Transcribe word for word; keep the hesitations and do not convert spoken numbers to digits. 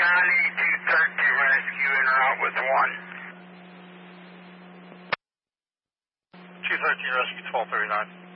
ninety-two thirty rescue en route with one. two thirteen rescue twelve thirty-nine.